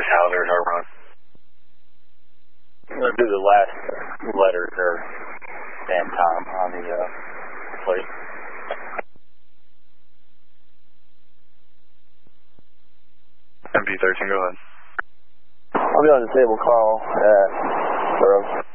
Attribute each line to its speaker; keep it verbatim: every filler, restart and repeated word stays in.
Speaker 1: Hauser, Harbor on.
Speaker 2: I'm going to do the last letters there, Dan Tom, on the uh, plate.
Speaker 1: M P thirteen, go ahead.
Speaker 2: I'll be on the table, Carl, at Burroughs.